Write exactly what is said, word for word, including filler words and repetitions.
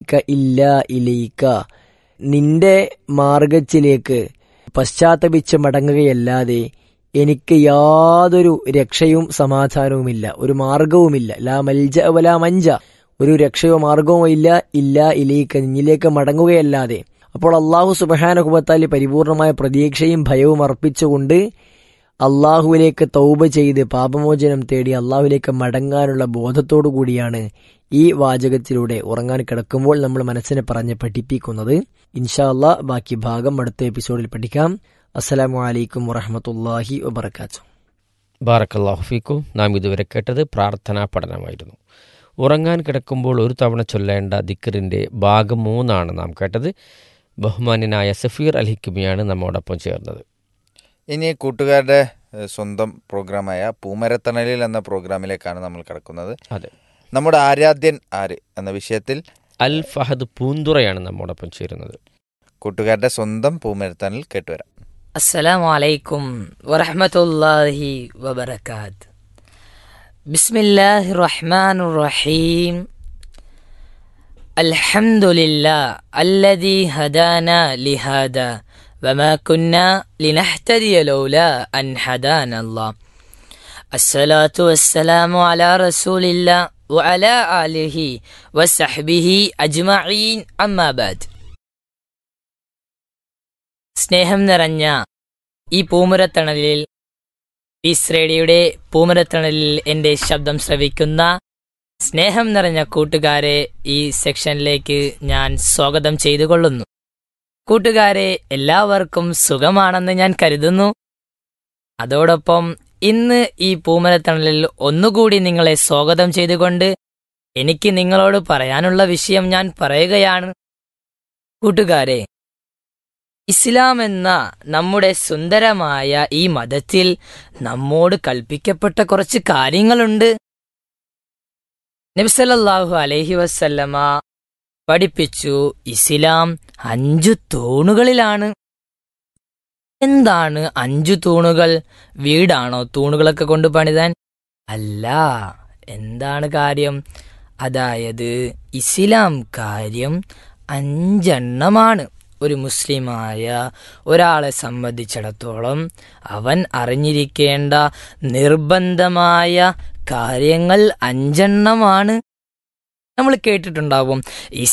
സബീലിക ഇല്ലാ ഇലൈക, നിന്റെ മാർഗത്തിലേക്ക് പശ്ചാത്തപിച്ച് മടങ്ങുകയല്ലാതെ എനിക്ക് യാതൊരു രക്ഷയും സമാധാനവുമില്ല, ഒരു മാർഗവുമില്ല. ലാ മൽജ വലാ മഞ്ച, ഒരു രക്ഷയോ മാർഗവുമോ ഇല്ല. ഇല്ലാ ഇലൈക, നിന്നിലേക്ക് മടങ്ങുകയല്ലാതെ. അപ്പോൾ അള്ളാഹു സുബ്ഹാനഹു വ തആല പരിപൂർണമായ പ്രതീക്ഷയും ഭയവും അർപ്പിച്ചുകൊണ്ട് അള്ളാഹുവിലേക്ക് തൗബ ചെയ്ത് പാപമോചനം തേടി അള്ളാഹുവിലേക്ക് മടങ്ങാനുള്ള ബോധത്തോടു കൂടിയാണ് ഈ വാചകത്തിലൂടെ ഉറങ്ങാൻ കിടക്കുമ്പോൾ നമ്മൾ മനസ്സിനെ പറഞ്ഞ് പഠിപ്പിക്കുന്നത്. ഇൻഷാ അല്ലാഹ് ബാക്കി ഭാഗം അടുത്ത എപ്പിസോഡിൽ പഠിക്കാം. അസ്സലാമു അലൈക്കും വറഹ്മത്തുള്ളാഹി വബറകാതുഹു. ബാറക്കല്ലാഹു ഫീക്കും. നാം ഇതുവരെ കേട്ടത് പ്രാർത്ഥനാ പഠനമായിരുന്നു. ഉറങ്ങാൻ കിടക്കുമ്പോൾ ഒരു തവണ ചൊല്ലേണ്ട ദിക്റിൻ്റെ ഭാഗം മൂന്നാണ് നാം കേട്ടത്. ബഹുമാന്യനായ സഫീർ അൽ ഹിക്മിയാണ് നമ്മോടൊപ്പം ചേർന്നത്. ഇനി കൂട്ടുകാരുടെ സ്വന്തം പ്രോഗ്രാമായ പൂമരത്തണലിൽ എന്ന പ്രോഗ്രാമിലേക്കാണ് നമ്മൾ കിടക്കുന്നത്. അതെ, നമ്മുടെ ആരാധ്യൻ ആര് എന്ന വിഷയത്തിൽ അൽ ഫഹദ് പൂന്തുറയാണ് നമ്മോടൊപ്പം ചേരുന്നത്. കൂട്ടുകാരുടെ സ്വന്തം പൂമരത്തണൽ കേട്ടുവരാം. അസ്സലാമു അലൈക്കും വറഹ്മത്തുള്ളാഹി വബറകാത്ത്. ബിസ്മില്ലാഹിർ റഹ്മാനിർ റഹീം. അൽഹംദുലില്ലാഹ് അല്ലദീ ഹദാനാ ലിഹാദാ വമാ കുന്നാ ലിനഹ്തദിയ ലൗലാ അൻ ഹദാനല്ലാഹ്. അസ്സലാത്തു വസ്സലാമു അലാ റസൂലില്ലാഹ് വഅലാ ആലിഹി വസഹ്ബിഹി അജ്മഈൻ. അമ്മാ ബഅദ്. സ്നേഹം നിറഞ്ഞ ഈ പൂമുരത്തണലിൽ, പീസ് റേഡിയോയുടെ പൂമുരത്തണലിൽ എൻ്റെ ശബ്ദം ശ്രവിക്കുന്ന സ്നേഹം നിറഞ്ഞ കൂട്ടുകാരെ ഈ സെക്ഷനിലേക്ക് ഞാൻ സ്വാഗതം ചെയ്തുകൊള്ളുന്നു. കൂട്ടുകാരെ, എല്ലാവർക്കും സുഖമാണെന്ന് ഞാൻ കരുതുന്നു. അതോടൊപ്പം ഇന്ന് ഈ പൂമരത്തണലിൽ ഒന്നുകൂടി നിങ്ങളെ സ്വാഗതം ചെയ്തുകൊണ്ട് എനിക്ക് നിങ്ങളോട് പറയാനുള്ള വിഷയം ഞാൻ പറയുകയാണ്. കൂട്ടുകാരെ, ഇസ്ലാം എന്ന നമ്മുടെ സുന്ദരമായ ഈ മതത്തിൽ നമ്മോട് കൽപ്പിക്കപ്പെട്ട കുറച്ച് കാര്യങ്ങളുണ്ട്. നബി സല്ലല്ലാഹു അലൈഹി വസല്ലമ പഠിപ്പിച്ചു, ഇസ്ലാം അഞ്ചു തൂണുകളിലാണ്. എന്താണ് അഞ്ചു തൂണുകൾ? വീടാണോ തൂണുകളൊക്കെ കൊണ്ട് പണിതാൻ? അല്ല. എന്താണ് കാര്യം? അതായത് ഇസ്ലാം കാര്യം അഞ്ചെണ്ണമാണ്. ഒരു മുസ്ലിമായ ഒരാളെ സംബന്ധിച്ചിടത്തോളം അവൻ അറിഞ്ഞിരിക്കേണ്ട നിർബന്ധമായ കാര്യങ്ങൾ അഞ്ചെണ്ണമാണ്. നമ്മൾ കേട്ടിട്ടുണ്ടാവും,